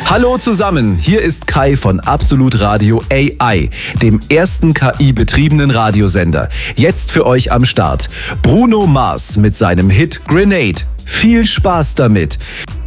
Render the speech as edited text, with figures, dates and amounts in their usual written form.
Hallo zusammen, hier ist Kai von Absolut Radio AI, dem ersten KI-betriebenen Radiosender. Jetzt für euch am Start Bruno Mars mit seinem Hit Grenade. Viel Spaß damit!